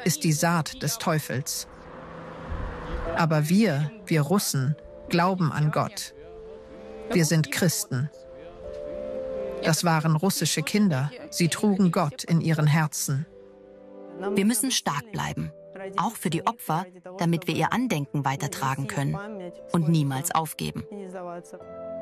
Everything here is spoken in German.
ist die Saat des Teufels. Aber wir Russen, glauben an Gott. Wir sind Christen. Das waren russische Kinder. Sie trugen Gott in ihren Herzen. Wir müssen stark bleiben, auch für die Opfer, damit wir ihr Andenken weitertragen können und niemals aufgeben.